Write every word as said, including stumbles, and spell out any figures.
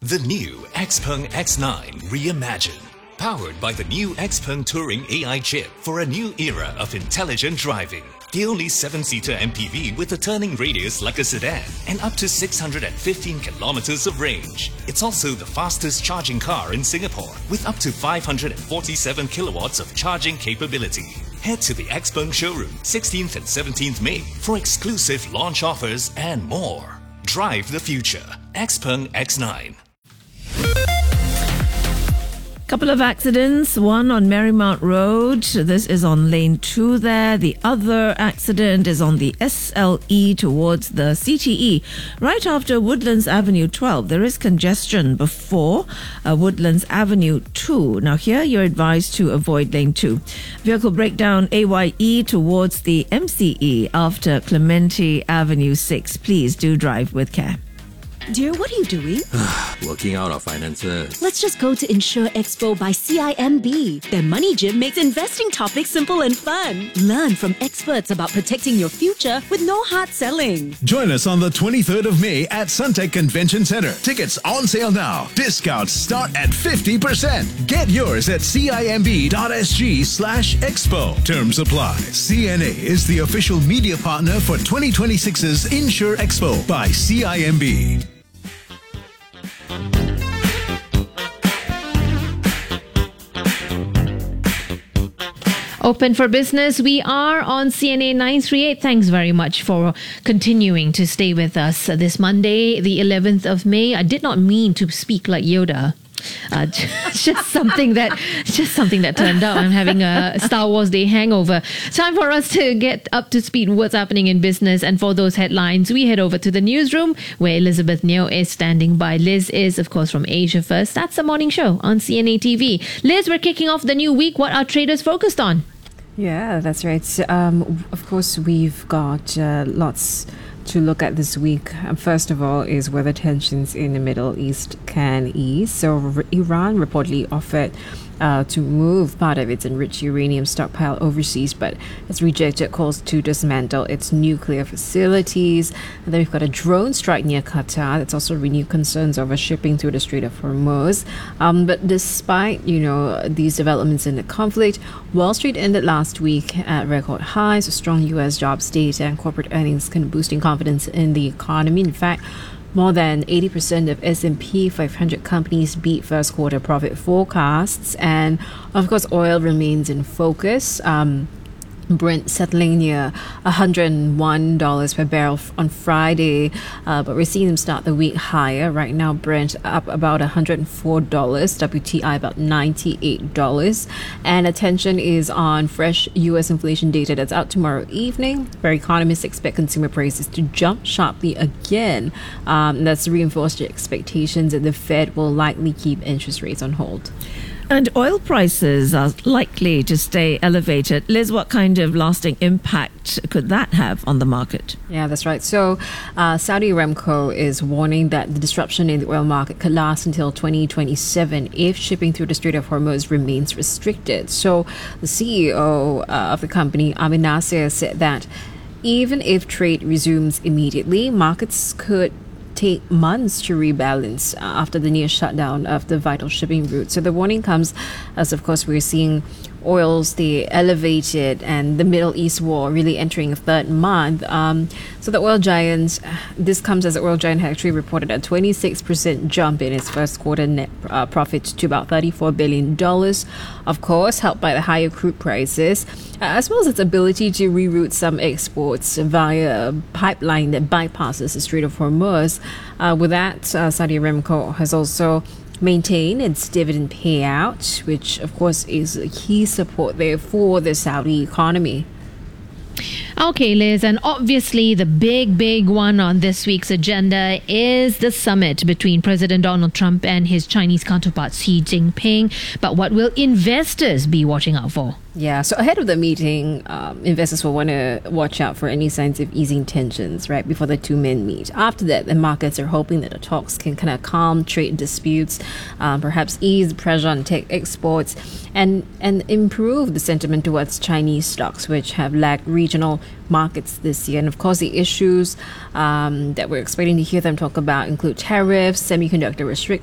The new Xpeng X nine Reimagined. Powered by the new Xpeng Touring A I chip for a new era of intelligent driving. The only seven-seater M P V with a turning radius like a sedan and up to six hundred fifteen kilometers of range. It's also the fastest charging car in Singapore with up to five hundred forty-seven kilowatts of charging capability. Head to the Xpeng showroom sixteenth and seventeenth May for exclusive launch offers and more. Drive the future. Xpeng X nine. Couple of accidents, one on Marymount Road. This is on lane two there. The other accident is on the S L E towards the C T E. Right after Woodlands Avenue twelve, there is congestion before uh, Woodlands Avenue two. Now here you're advised to avoid lane two. Vehicle breakdown A Y E towards the M C E after Clementi Avenue six. Please do drive with care. Dear, what are you doing? Working out our finances. Let's just go to Insure Expo by C I M B. Their money gym makes investing topics simple and fun. Learn from experts about protecting your future with no hard selling. Join us on the twenty-third of May at Suntec Convention Centre. Tickets on sale now. Discounts start at fifty percent. Get yours at cimb.sg slash expo. Terms apply. C N A is the official media partner for twenty twenty-six's Insure Expo by C I M B. Open for business. We are on C N A nine three eight. Thanks very much for continuing to stay with us this Monday, the eleventh of May. I did not mean to speak like Yoda. Uh, just something that, just something that turned out. I'm having a Star Wars Day hangover. Time for us to get up to speed with what's happening in business. And for those headlines, we head over to the newsroom where Elizabeth Neo is standing by. Liz is, of course, from Asia First. That's the morning show on C N A T V. Liz, we're kicking off the new week. What are traders focused on? Yeah, that's right. Um, of course, we've got uh, lots to look at this week. Um, first of all is whether tensions in the Middle East can ease. So R- Iran reportedly offered uh, to move part of its enriched uranium stockpile overseas, but it's rejected calls to dismantle its nuclear facilities. And then we've got a drone strike near Qatar that's also renewed concerns over shipping through the Strait of Hormuz. Um, but despite, you know, these developments in the conflict, Wall Street ended last week at record highs. Strong U S jobs data and corporate earnings can boosting confidence in the economy. In fact, more than eighty percent of S and P five hundred companies beat first quarter profit forecasts. And of course, oil remains in focus. Um, Brent settling near one hundred one dollars per barrel on Friday, uh, but we're seeing them start the week higher. Right now, Brent up about one hundred four dollars, W T I about ninety-eight dollars. And attention is on fresh U S inflation data that's out tomorrow evening, where economists expect consumer prices to jump sharply again. Um, that's reinforced the expectations that the Fed will likely keep interest rates on hold. And oil prices are likely to stay elevated. Liz, what kind of lasting impact could that have on the market? Yeah, that's right. So uh, Saudi Aramco is warning that the disruption in the oil market could last until twenty twenty-seven if shipping through the Strait of Hormuz remains restricted. So the C E O uh, of the company, Amin Nasser, said that even if trade resumes immediately, markets could take months to rebalance after the near shutdown of the vital shipping route. So the warning comes as, of course, we're seeing oil stay elevated and the Middle East war really entering a third month. Um, so the oil giants, this comes as the oil giant had actually reported a twenty-six percent jump in its first quarter net uh, profits to about thirty-four billion dollars, of course, helped by the higher crude prices, uh, as well as its ability to reroute some exports via a pipeline that bypasses the Strait of Hormuz. Uh, with that, uh, Saudi Aramco has also maintain its dividend payout, which of course is a key support there for the Saudi economy. Okay, Liz, and obviously the big, big one on this week's agenda is the summit between President Donald Trump and his Chinese counterpart Xi Jinping. But what will investors be watching out for? Yeah, so ahead of the meeting, um, investors will want to watch out for any signs of easing tensions right before the two men meet. After that, the markets are hoping that the talks can kind of calm trade disputes, um, perhaps ease pressure on tech exports, and, and improve the sentiment towards Chinese stocks, which have lagged regional markets this year. And of course, the issues um, that we're expecting to hear them talk about include tariffs, semiconductor restrictions,